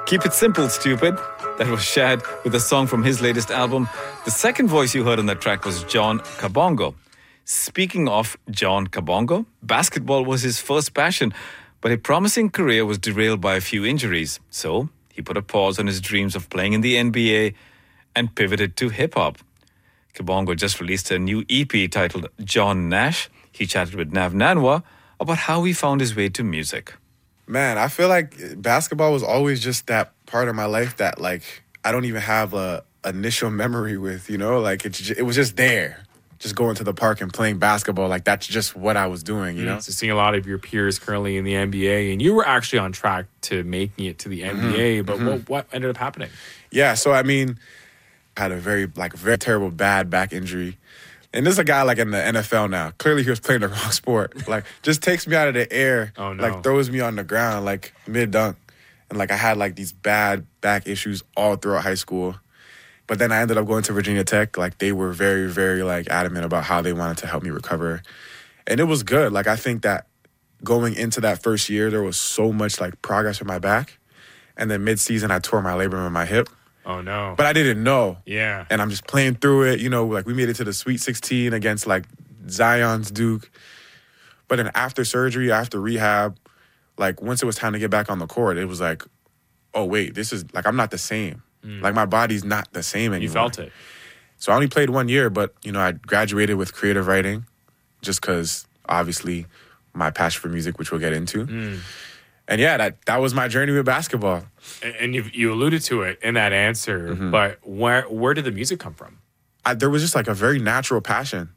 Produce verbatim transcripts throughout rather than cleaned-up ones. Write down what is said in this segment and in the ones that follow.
Keep It Simple, Stupid. That was Shad with a song from his latest album. The second voice you heard on that track was John Kabongo. Speaking of John Kabongo, basketball was his first passion, but a promising career was derailed by a few injuries. So he put a pause on his dreams of playing in the N B A and pivoted to hip-hop. Kabongo just released a new E P titled John Nash. He chatted with Nav Nanwa about how he found his way to music. Man, I feel like basketball was always just that part of my life that, like, I don't even have a initial memory with, you know? Like, it, it was just there. Just going to the park and playing basketball, like, that's just what I was doing, you know? So seeing a lot of your peers currently in the N B A, and you were actually on track to making it to the N B A, mm-hmm. but mm-hmm. what, what ended up happening? Yeah, so, I mean, I had a very, like, very terrible, bad back injury. And this is a guy, like, in the N F L now. Clearly, he was playing the wrong sport. Like, just takes me out of the air. Oh, no. Like, throws me on the ground, like, mid-dunk. And, like, I had, like, these bad back issues all throughout high school. But then I ended up going to Virginia Tech. Like, they were very, very, like, adamant about how they wanted to help me recover. And it was good. Like, I think that going into that first year, there was so much, like, progress with my back. And then mid-season, I tore my labrum in my hip. Oh, no. But I didn't know. Yeah. And I'm just playing through it. You know, like, we made it to the Sweet sixteen against, like, Zion's Duke. But then after surgery, after rehab, like, once it was time to get back on the court, it was like, oh, wait, this is, like, I'm not the same. Mm. Like, my body's not the same anymore. You felt it. So I only played one year, but, you know, I graduated with creative writing just because, obviously, my passion for music, which we'll get into. Mm. And yeah, that, that was my journey with basketball. And you you alluded to it in that answer, mm-hmm. but where where did the music come from? I, there was just like a very natural passion.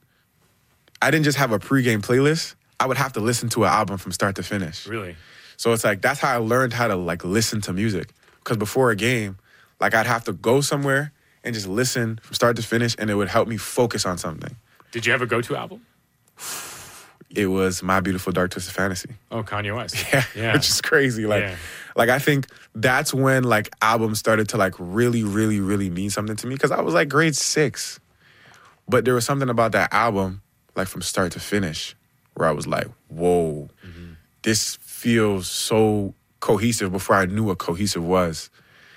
I didn't just have a pregame playlist. I would have to listen to an album from start to finish. Really? So it's like, that's how I learned how to like listen to music. Because before a game, like I'd have to go somewhere and just listen from start to finish, and it would help me focus on something. Did you have a go-to album? It was My Beautiful Dark Twisted Fantasy. Oh, Kanye West. Yeah, yeah. Which is crazy. Like, yeah. like I think that's when like albums started to like really, really, really mean something to me, because I was like grade six. But there was something about that album, like from start to finish, where I was like, whoa, mm-hmm. this feels so cohesive before I knew what cohesive was.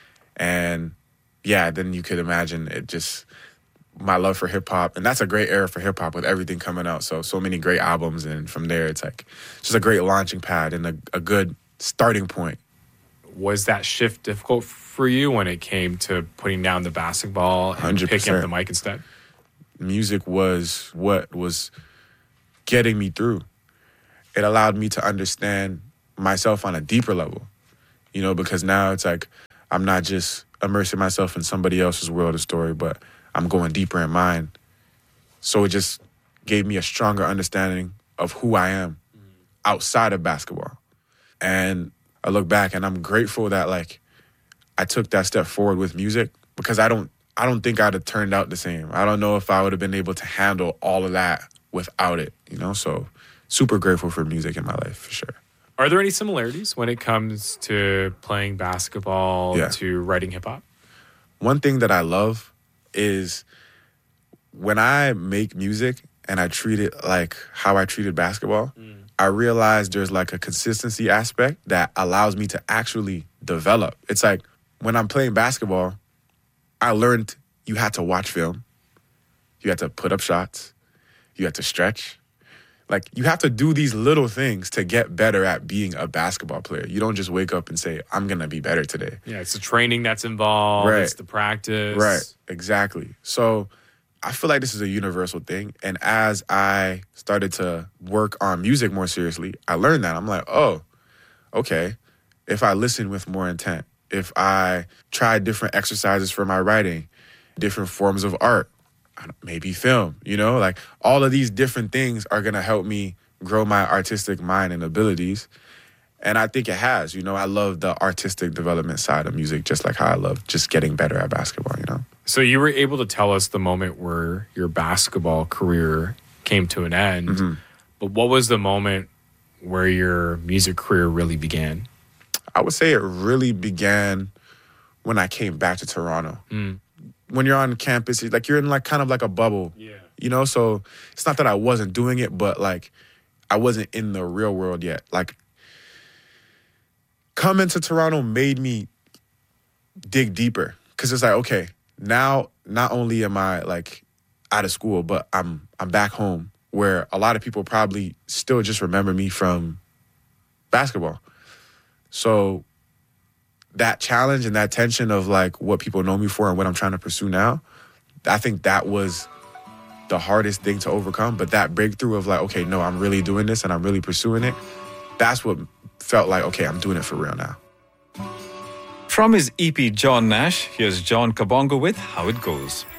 And yeah, then you could imagine it just... my love for hip-hop, and that's a great era for hip-hop with everything coming out. So, so many great albums, and from there, it's like just a great launching pad and a, a good starting point. Was that shift difficult for you when it came to putting down the basketball and one hundred percent. picking up the mic instead? Music was what was getting me through. It allowed me to understand myself on a deeper level, you know, because now it's like I'm not just immersing myself in somebody else's world or story, but I'm going deeper in mine. So it just gave me a stronger understanding of who I am outside of basketball. And I look back and I'm grateful that like I took that step forward with music, because I don't I don't think I'd have turned out the same. I don't know if I would have been able to handle all of that without it, you know? So super grateful for music in my life, for sure. Are there any similarities when it comes to playing basketball yeah. to writing hip-hop? One thing that I love is when I make music and I treat it like how I treated basketball, mm. I realize there's like a consistency aspect that allows me to actually develop. It's like when I'm playing basketball, I learned you had to watch film, you had to put up shots, you had to stretch. Like, you have to do these little things to get better at being a basketball player. You don't just wake up and say, I'm going to be better today. Yeah, it's the training that's involved. Right. It's the practice. Right, exactly. So I feel like this is a universal thing. And as I started to work on music more seriously, I learned that. I'm like, oh, okay. If I listen with more intent, if I try different exercises for my writing, different forms of art, maybe film, you know, like all of these different things are going to help me grow my artistic mind and abilities. And I think it has, you know, I love the artistic development side of music, just like how I love just getting better at basketball, you know? So you were able to tell us the moment where your basketball career came to an end, mm-hmm. but what was the moment where your music career really began? I would say it really began when I came back to Toronto. Mm. When you're on campus, like you're in like kind of like a bubble, yeah. you know? So it's not that I wasn't doing it, but like I wasn't in the real world yet. Like coming to Toronto made me dig deeper. Because it's like, okay, now not only am I like out of school, but I'm I'm back home where a lot of people probably still just remember me from basketball. So that challenge and that tension of like what people know me for and what I'm trying to pursue now, I think that was the hardest thing to overcome. But that breakthrough of like, okay, no, I'm really doing this and I'm really pursuing it, that's what felt like, okay, I'm doing it for real now. From his E P John Nash, here's John Kabongo with How It Goes.